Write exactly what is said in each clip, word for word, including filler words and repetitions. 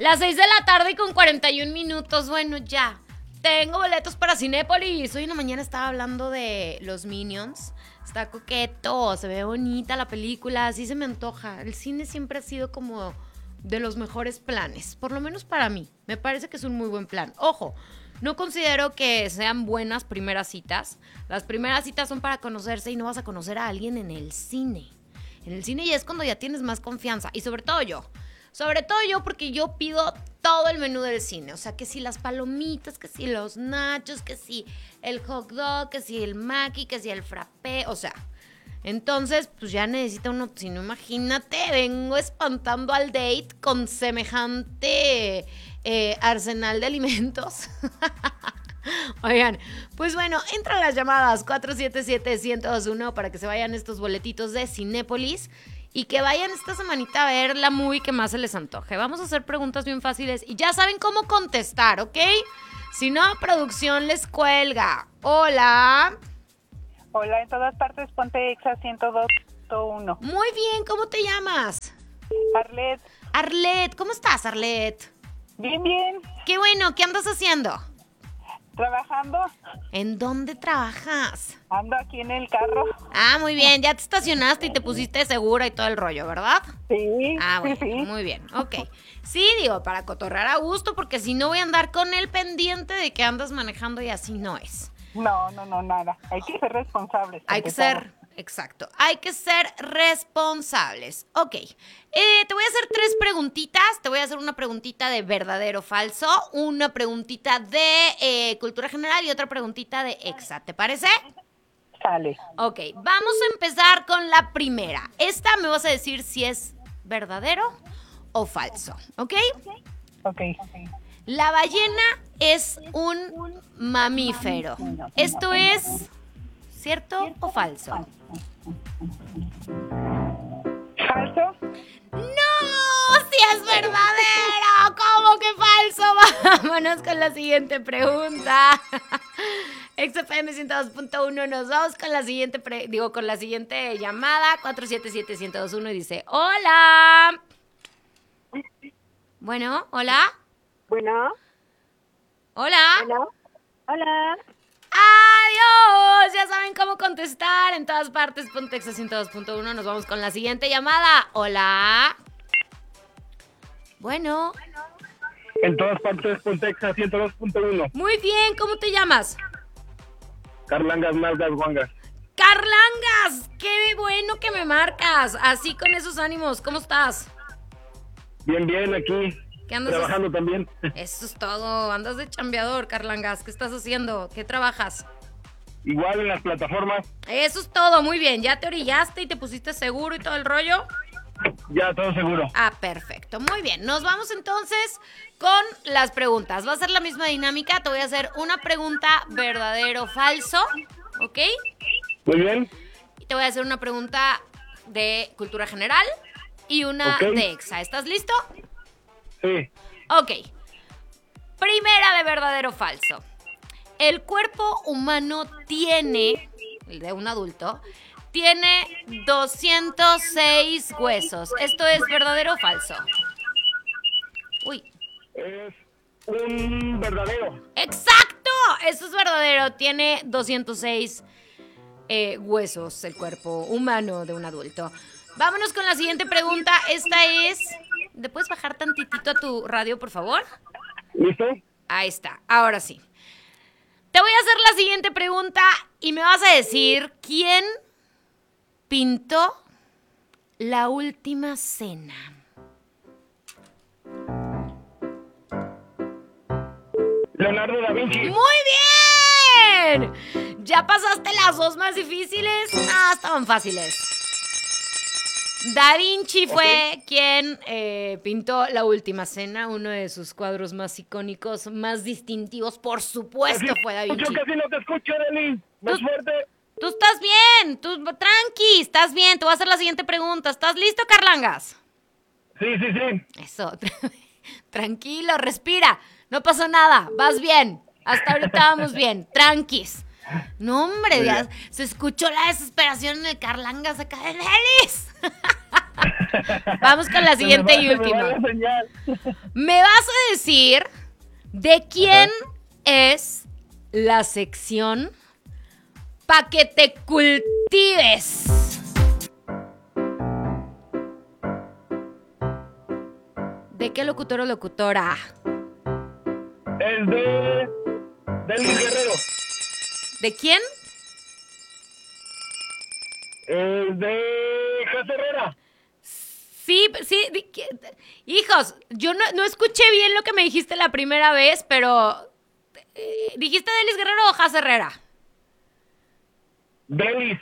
Las seis de la tarde y con cuarenta y un minutos. Bueno, ya. Tengo boletos para Cinépolis. Hoy en la mañana estaba hablando de los Minions. Está coqueto, se ve bonita la película, así se me antoja. El cine siempre ha sido como de los mejores planes, por lo menos para mí. Me parece que es un muy buen plan. Ojo, no considero que sean buenas primeras citas. Las primeras citas son para conocerse y no vas a conocer a alguien en el cine. En el cine ya es cuando ya tienes más confianza. Y sobre todo yo. Sobre todo yo porque yo pido todo el menú del cine. O sea, que si las palomitas, que si los nachos, que si el hot dog, que si el maqui, que si el frappé. O sea, entonces pues ya necesita uno, si no imagínate, vengo espantando al date con semejante eh, arsenal de alimentos. Oigan, pues bueno, entran las llamadas cuatro siete siete, uno cero dos uno para que se vayan estos boletitos de Cinépolis y que vayan esta semanita a ver la movie que más se les antoje. Vamos a hacer preguntas bien fáciles y ya saben cómo contestar, ¿ok? Si no, producción les cuelga. Hola. Hola, en todas partes ponte Exa ciento dos punto uno. Muy bien, ¿cómo te llamas? Arlet. Arlet, ¿cómo estás, Arlet? Bien, bien. Qué bueno, ¿qué andas haciendo? Trabajando. ¿En dónde trabajas? Ando aquí en el carro. Ah, muy bien, ya te estacionaste y te pusiste segura y todo el rollo, ¿verdad? Sí, Ah, bueno, sí, sí. muy bien, ok. Sí, digo, para cotorrear a gusto, porque si no voy a andar con el pendiente de que andas manejando y así no es. No, no, no, nada. Hay que ser responsables. Hay que ante todo. ser, exacto, hay que ser responsables. Ok, eh, te voy a hacer tres preguntitas. Te voy a hacer una preguntita de verdadero o falso, una preguntita de eh, cultura general y otra preguntita de exa. ¿Te parece? Sale. Ok, vamos a empezar con la primera. Esta me vas a decir si es verdadero o falso, ¿ok? Ok. La ballena es un mamífero. ¿Esto es cierto o falso? ¿Falso? ¡No! ¡Sí es verdadero! ¿Cómo que falso? Vámonos con la siguiente pregunta. X F M ciento dos punto uno, nos vamos con la siguiente, pre- digo, con la siguiente llamada, cuatro siete siete, uno cero dos uno, y dice, ¡hola! Bueno, ¿hola? Bueno, ¿Hola? hola. Hola. ¡Adiós! Ya saben cómo contestar. En todas partes, ponte Exa ciento dos punto uno. Nos vamos con la siguiente llamada. Hola. Bueno. En todas partes, ponte Exa ciento dos punto uno. Muy bien, ¿cómo te llamas? Carlangas, Nalgas, Guangas. ¡Carlangas! ¡Qué bueno que me marcas! Así con esos ánimos, ¿cómo estás? Bien, bien, aquí. ¿Qué andas Trabajando también. Eso es todo. Andas de chambeador, Carlangas. ¿Qué estás haciendo? ¿Qué trabajas? Igual en las plataformas. Eso es todo, muy bien. ¿Ya te orillaste y te pusiste seguro y todo el rollo? Ya, todo seguro. Ah, perfecto. Muy bien. Nos vamos entonces con las preguntas. Va a ser la misma dinámica. Te voy a hacer una pregunta verdadero o falso, ¿ok? Muy bien. Y te voy a hacer una pregunta de cultura general y una Ok. de exa. ¿Estás listo? Sí. Ok. Primera de verdadero o falso. El cuerpo humano tiene, el de un adulto, tiene doscientos seis huesos. ¿Esto es verdadero o falso? Uy. Es un verdadero. ¡Exacto! Eso es verdadero. Tiene doscientos seis eh, huesos el cuerpo humano de un adulto. Vámonos con la siguiente pregunta. Esta es... ¿Le puedes bajar tantitito a tu radio, por favor? ¿Listo? Ahí está. Ahora sí. Te voy a hacer la siguiente pregunta y me vas a decir quién pintó La Última Cena. Leonardo da Vinci. ¡Muy bien! ¿Ya pasaste las dos más difíciles? Ah, estaban fáciles. Da Vinci fue quien eh, pintó La Última Cena, uno de sus cuadros más icónicos, más distintivos, por supuesto, Casi fue Da escucho, Vinci. casi no te escucho, Deli. Más Tú- fuerte. Tú estás bien, tú tranqui, estás bien. Te voy a hacer la siguiente pregunta. ¿Estás listo, Carlangas? Sí, sí, sí. Eso, tranquilo, respira. No pasó nada, vas bien. Hasta ahorita vamos bien, tranquis. No, hombre, ya se escuchó la desesperación en el Carlangas acá de Delis. Vamos con la siguiente Se me y va- se me última. va la señal. Me vas a decir de quién es la sección pa' que te cultives. ¿De qué locutor o locutora? Es de... de Luis Guerrero. ¿De quién? Es de José Herrera. Sí, sí. di- que- Hijos, yo no, no escuché bien lo que me dijiste la primera vez, pero... eh, ¿dijiste Delis Guerrero o Jas Herrera? Delis.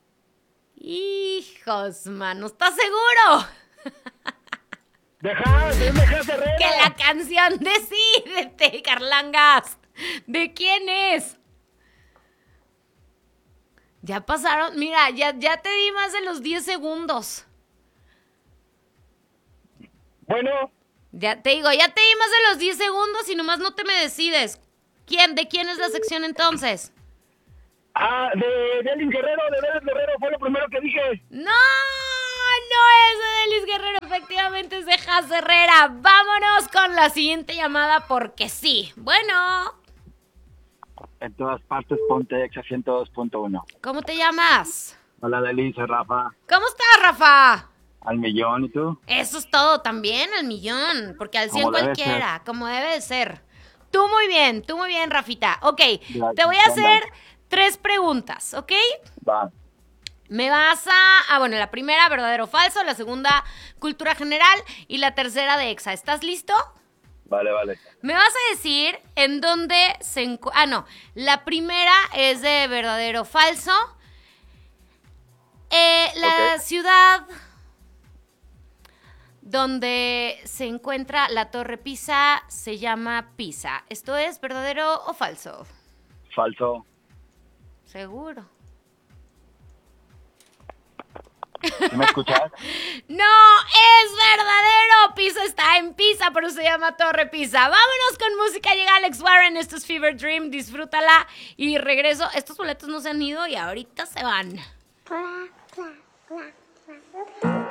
Hijos, mano, ¿estás seguro? Deja, es de José Herrera. Que la canción Decídete, Carlangas. ¿De quién es? Ya pasaron, mira, ya, ya te di más de los diez segundos. Bueno, Ya te digo, ya te di más de los diez segundos y nomás no te me decides. ¿Quién? ¿De quién es la sección entonces? ah, de Delis Guerrero, de Delis Guerrero, fue lo primero que dije. No, no es de Delis Guerrero, efectivamente es de Jas Herrera. Vámonos con la siguiente llamada porque sí. Bueno, En todas partes, ponte Exa ciento dos punto uno. ¿cómo te llamas? Hola, Delisa, Rafa. ¿Cómo estás, Rafa? Al millón, ¿y tú? Eso es todo también, al millón, porque al cien Como debe cualquiera, como debe de ser. Tú muy bien, tú muy bien, Rafita. Ok, Gracias, te voy a hacer anda. tres preguntas, ¿ok? Va. Me vas a... Ah, bueno, la primera, verdadero o falso, la segunda, cultura general y la tercera de Exa. ¿Estás listo? Vale, vale. Me vas a decir en dónde se encuentra... Ah, no, la primera es de verdadero o falso. Eh, la Ok. ciudad donde se encuentra la Torre Pisa se llama Pisa. ¿Esto es verdadero o falso? Falso. Seguro. ¿Sí me escuchas? ¡No! ¡Es verdadero! Pisa está en Pisa, pero se llama Torre Pisa. Vámonos con música. Llega Alex Warren. Esto es Fever Dream. Disfrútala. Y regreso. Estos boletos no se han ido y ahorita se van. Clap, clap, clap, clap.